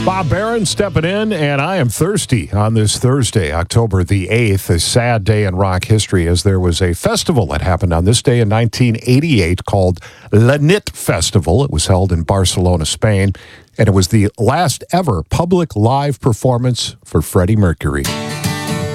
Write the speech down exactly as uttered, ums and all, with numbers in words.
Bob Barron stepping in, and I am thirsty on this Thursday, October the eighth, a sad day in rock history, as there was a festival that happened on this day in nineteen eighty-eight called La Nit Festival. It was held in Barcelona, Spain, and it was the last ever public live performance for Freddie Mercury.